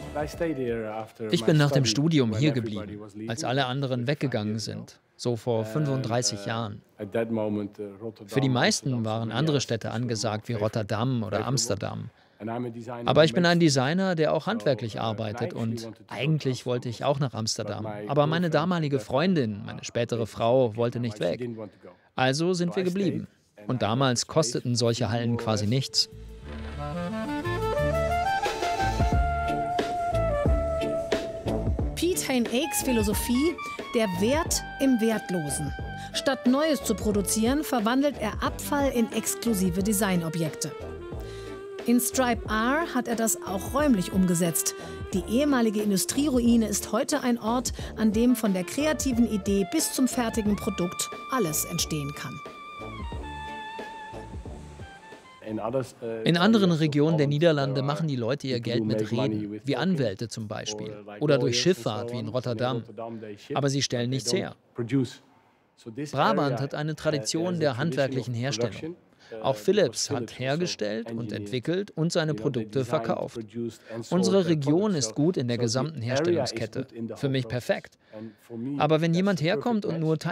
Ich bin nach dem Studium hier geblieben, als alle anderen weggegangen sind, so vor 35 Jahren. Für die meisten waren andere Städte angesagt wie Rotterdam oder Amsterdam. Aber ich bin ein Designer, der auch handwerklich arbeitet und eigentlich wollte ich auch nach Amsterdam. Aber meine damalige Freundin, meine spätere Frau, wollte nicht weg. Also sind wir geblieben. Und damals kosteten solche Hallen quasi nichts. Pete Hein Ekes Philosophie: der Wert im Wertlosen. Statt Neues zu produzieren, verwandelt er Abfall in exklusive Designobjekte. In Stripe R hat er das auch räumlich umgesetzt. Die ehemalige Industrieruine ist heute ein Ort, an dem von der kreativen Idee bis zum fertigen Produkt alles entstehen kann. In anderen Regionen der Niederlande machen die Leute ihr Geld mit Reden, wie Anwälte zum Beispiel, oder durch Schifffahrt wie in Rotterdam. Aber sie stellen nichts her. Brabant hat eine Tradition der handwerklichen Herstellung. Auch Philips hat hergestellt und entwickelt und seine Produkte verkauft. Unsere Region ist gut in der gesamten Herstellungskette. Für mich perfekt. Aber wenn jemand herkommt und nur